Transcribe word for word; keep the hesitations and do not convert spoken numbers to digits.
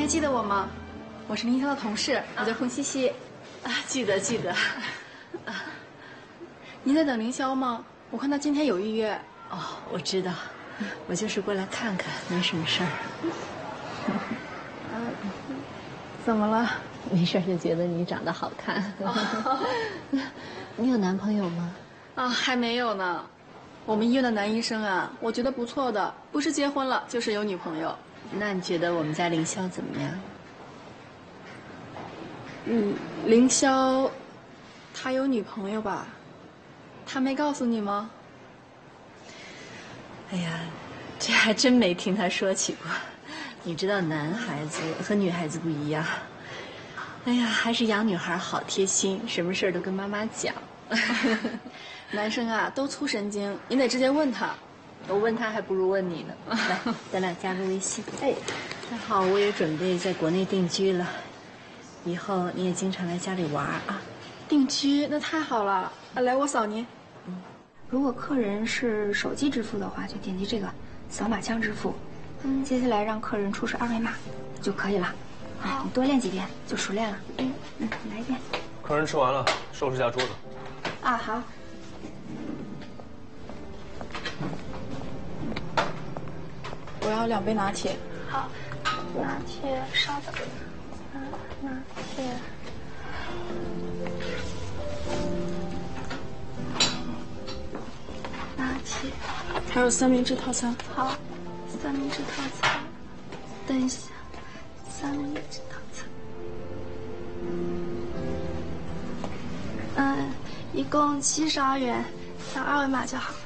记得我吗？我是凌霄的同事，我叫冯西西。 啊，记得记得。 啊，您在等凌霄吗？我看他今天有预约。 哦，我知道，我就是过来看看，没什么事儿。 嗯，怎么了？ 没事，就觉得你长得好看。哦、你有男朋友吗？ 啊，还没有呢。我们医院的男医生啊，我觉得不错的，不是结婚了，就是有女朋友。 那你觉得我们家凌霄怎么样？ 嗯，凌霄，他有女朋友吧？他没告诉你吗？ 哎呀，这还真没听他说起过。你知道男孩子和女孩子不一样。哎呀，还是养女孩好贴心，什么事都跟妈妈讲。 男生啊都粗神经，你得直接问他。 我问他还不如问你呢。来，咱俩加个微信。哎，那好，我也准备在国内定居了，以后你也经常来家里玩啊。 定居那太好了，来我扫您。 嗯，如果客人是手机支付的话，就点击这个扫码枪支付。嗯，接下来让客人出示二维码就可以了。哎，你多练几遍就熟练了。嗯嗯，来一遍。 客人吃完了，收拾下桌子。 啊，好。 我要两杯拿铁。 好，拿铁，稍等。嗯，拿铁。拿铁。 还有三明治套餐。 好，三明治套餐。等一下，三明治套餐。嗯，一共七十二元，扫二维码就好。